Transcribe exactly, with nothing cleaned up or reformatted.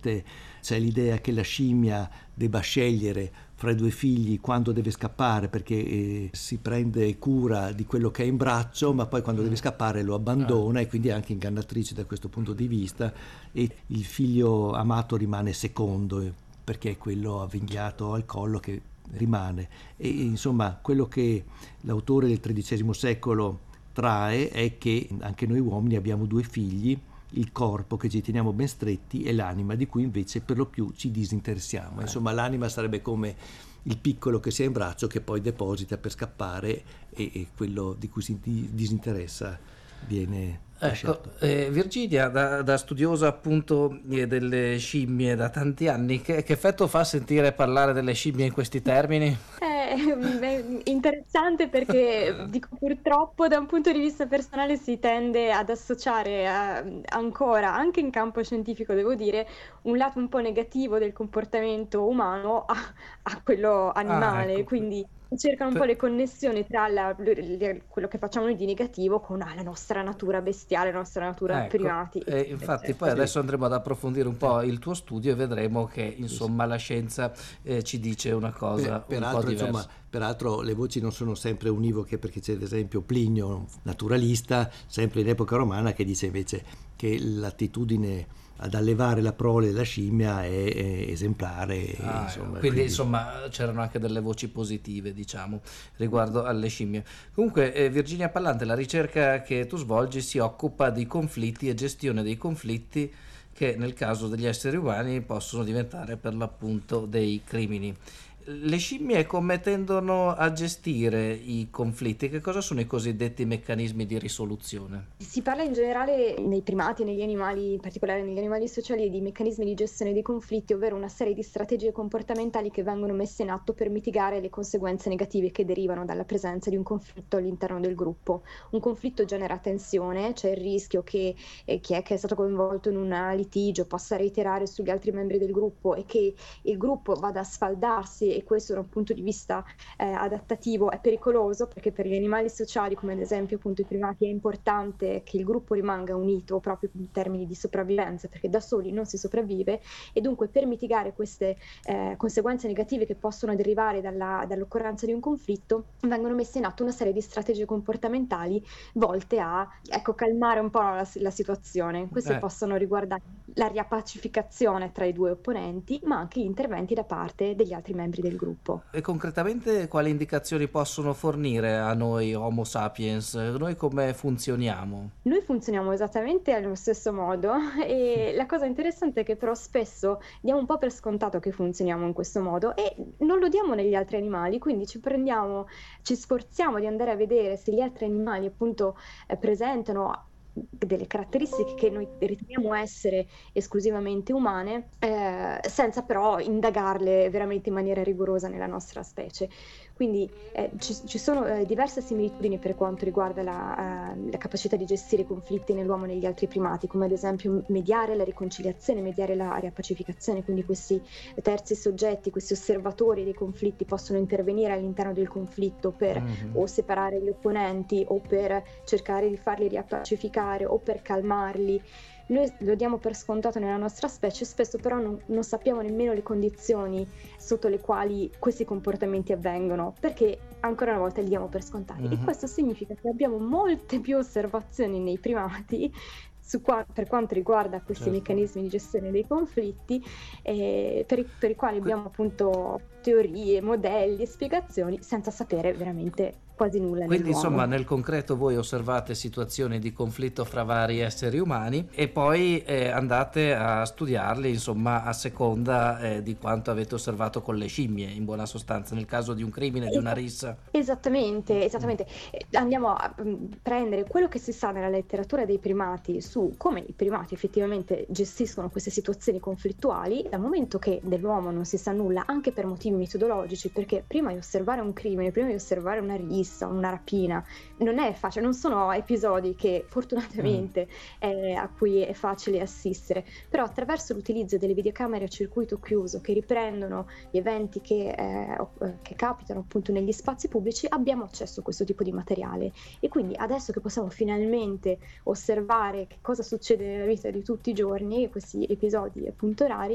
volte c'è l'idea che la scimmia debba scegliere fra i due figli quando deve scappare, perché eh, si prende cura di quello che è in braccio, ma poi quando deve scappare lo abbandona, e quindi è anche ingannatrice da questo punto di vista, e il figlio amato rimane secondo, eh, perché è quello avvinghiato al collo che rimane. E insomma, quello che l'autore del tredicesimo secolo trae è che anche noi uomini abbiamo due figli, il corpo che ci teniamo ben stretti e l'anima di cui invece per lo più ci disinteressiamo. Insomma, l'anima sarebbe come il piccolo che si ha in braccio, che poi deposita per scappare, e, e quello di cui si disinteressa viene lasciato. Ecco, eh, Virginia, da, da studiosa appunto eh, delle scimmie da tanti anni, che, che effetto fa sentire parlare delle scimmie in questi termini? È interessante perché dico, purtroppo da un punto di vista personale si tende ad associare a, ancora, anche in campo scientifico devo dire, un lato un po' negativo del comportamento umano a, a quello animale, Ah, ecco. quindi cercano un po' le connessioni tra la, le, quello che facciamo noi di negativo con ah, la nostra natura bestiale, la nostra natura Ecco, primati. e infatti eccetera. poi adesso andremo ad approfondire un po' il tuo studio e vedremo che insomma la scienza eh, ci dice una cosa Per, un po' peraltro, diversa. insomma, peraltro le voci non sono sempre univoche, perché c'è ad esempio Plinio, naturalista, sempre in epoca romana, che dice invece che l'attitudine ad allevare la prole della scimmia è, è esemplare. Ah, insomma, quindi, quindi insomma c'erano anche delle voci positive, diciamo, riguardo alle scimmie. Comunque eh, Virginia Pallante, la ricerca che tu svolgi si occupa di conflitti e gestione dei conflitti che nel caso degli esseri umani possono diventare per l'appunto dei crimini. Le scimmie come tendono a gestire i conflitti? Che cosa sono i cosiddetti meccanismi di risoluzione? Si parla in generale nei primati e negli animali, in particolare negli animali sociali, di meccanismi di gestione dei conflitti, ovvero una serie di strategie comportamentali che vengono messe in atto per mitigare le conseguenze negative che derivano dalla presenza di un conflitto all'interno del gruppo. Un conflitto genera tensione, c'è il rischio che eh, chi è che è stato coinvolto in un litigio possa reiterare sugli altri membri del gruppo e che il gruppo vada a sfaldarsi, e questo da un punto di vista eh, adattativo è pericoloso, perché per gli animali sociali, come ad esempio appunto i primati, è importante che il gruppo rimanga unito proprio in termini di sopravvivenza, perché da soli non si sopravvive, e dunque per mitigare queste eh, conseguenze negative che possono derivare dalla, dall'occorrenza di un conflitto vengono messe in atto una serie di strategie comportamentali volte a ecco, calmare un po' la, la situazione. Queste Eh. possono riguardare la riappacificazione tra i due opponenti, ma anche gli interventi da parte degli altri membri del gruppo. E concretamente quali indicazioni possono fornire a noi Homo sapiens? Noi come funzioniamo? Noi funzioniamo esattamente allo stesso modo, e la cosa interessante è che però spesso diamo un po' per scontato che funzioniamo in questo modo e non lo diamo negli altri animali, quindi ci prendiamo, ci sforziamo di andare a vedere se gli altri animali appunto eh, presentano delle caratteristiche che noi riteniamo essere esclusivamente umane, eh, senza però indagarle veramente in maniera rigorosa nella nostra specie. Quindi eh, ci, ci sono eh, diverse similitudini per quanto riguarda la, uh, la capacità di gestire i conflitti nell'uomo e negli altri primati, come ad esempio mediare la riconciliazione, mediare la riappacificazione, quindi questi terzi soggetti, questi osservatori dei conflitti possono intervenire all'interno del conflitto per mm-hmm. o separare gli opponenti o per cercare di farli riappacificare o per calmarli. Noi lo diamo per scontato nella nostra specie, spesso però non, non sappiamo nemmeno le condizioni sotto le quali questi comportamenti avvengono, perché ancora una volta li diamo per scontati. Mm-hmm. E questo significa che abbiamo molte più osservazioni nei primati su qua, per quanto riguarda questi certo. meccanismi di gestione dei conflitti, eh, per, i, per i quali abbiamo appunto teorie, modelli e spiegazioni senza sapere veramente quasi nulla. Quindi insomma nel concreto voi osservate situazioni di conflitto fra vari esseri umani e poi eh, andate a studiarli insomma a seconda eh, di quanto avete osservato con le scimmie, in buona sostanza, nel caso di un crimine, di una rissa. Esattamente, esattamente. Andiamo a prendere quello che si sa nella letteratura dei primati su come i primati effettivamente gestiscono queste situazioni conflittuali, dal momento che dell'uomo non si sa nulla, anche per motivi metodologici, perché prima di osservare un crimine, prima di osservare una rissa, una rapina, non è facile, non sono episodi che fortunatamente mm. eh, a cui è facile assistere, però attraverso l'utilizzo delle videocamere a circuito chiuso che riprendono gli eventi che, eh, che capitano appunto negli spazi pubblici abbiamo accesso a questo tipo di materiale, e quindi adesso che possiamo finalmente osservare che cosa succede nella vita di tutti i giorni, questi episodi appunto rari,